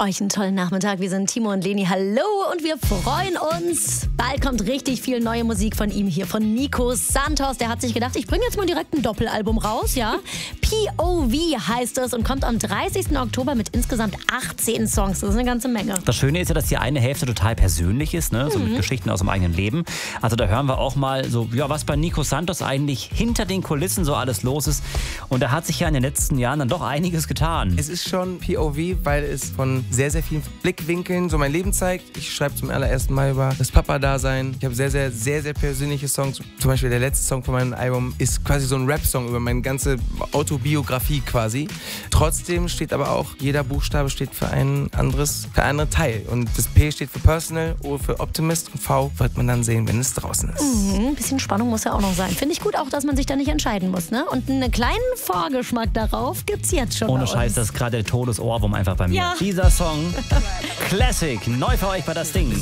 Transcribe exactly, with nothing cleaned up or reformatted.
Euch einen tollen Nachmittag. Wir sind Timo und Leni. Hallo und wir freuen uns. Bald kommt richtig viel neue Musik von ihm hier, von Nico Santos. Der hat sich gedacht, ich bringe jetzt mal direkt ein Doppelalbum raus, ja? P O V heißt es und kommt am dreißigsten Oktober mit insgesamt achtzehn Songs. Das ist eine ganze Menge. Das Schöne ist ja, dass die eine Hälfte total persönlich ist, ne? So Mhm. mit Geschichten aus dem eigenen Leben. Also da hören wir auch mal so, ja, was bei Nico Santos eigentlich hinter den Kulissen so alles los ist. Und da hat sich ja in den letzten Jahren dann doch einiges getan. Es ist schon P O V, weil es von sehr, sehr vielen Blickwinkeln so mein Leben zeigt. Ich schreibe zum allerersten Mal über das Papa-Dasein. Ich habe sehr, sehr, sehr, sehr persönliche Songs. Zum Beispiel der letzte Song von meinem Album ist quasi so ein Rap-Song über meine ganze Autobiografie quasi. Trotzdem steht aber auch, jeder Buchstabe steht für ein anderes, für einen anderen Teil. Und das P steht für Personal, O für Optimist und V wird man dann sehen, wenn es draußen ist. Mhm, ein bisschen Spannung muss ja auch noch sein. Finde ich gut auch, dass man sich da nicht entscheiden muss, ne? Und einen kleinen Vorgeschmack darauf gibt's jetzt schon. Ohne bei Scheiß, uns. das ist gerade der Todesohrwurm einfach bei mir. Ja. Dieser Song, Classic, neu für euch bei Das Ding.